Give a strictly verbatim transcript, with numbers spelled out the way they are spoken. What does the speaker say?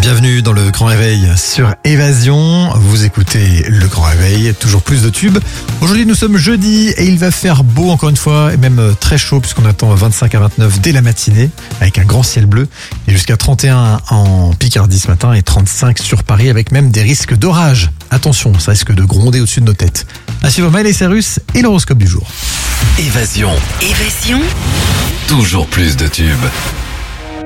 Bienvenue dans le Grand Réveil sur Évasion. Vous écoutez le Grand Réveil, toujours plus de tubes. Aujourd'hui nous sommes jeudi et il va faire beau encore une fois et même très chaud puisqu'on attend vingt-cinq à vingt-neuf dès la matinée avec un grand ciel bleu et jusqu'à trente et un en Picardie ce matin et trente-cinq sur Paris avec même des risques d'orage. Attention, ça risque de gronder au-dessus de nos têtes. À suivre Miley Cyrus et l'horoscope du jour. Évasion. Évasion. Toujours plus de tubes.